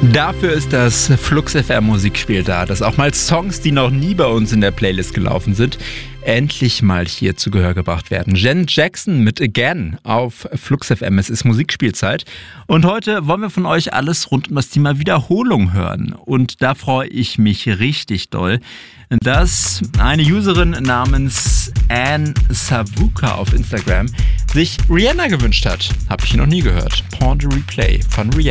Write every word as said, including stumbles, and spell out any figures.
Dafür ist das Flux F M Musikspiel da, dass auch mal Songs, die noch nie bei uns in der Playlist gelaufen sind, endlich mal hier zu Gehör gebracht werden. Janet Jackson mit Again auf Flux F M. Es ist Musikspielzeit. Und heute wollen wir von euch alles rund um das Thema Wiederholung hören. Und da freue ich mich richtig doll, dass eine Userin namens Anne Savuka auf Instagram sich Rihanna gewünscht hat. Habe ich noch nie gehört. Pond Replay von Rihanna.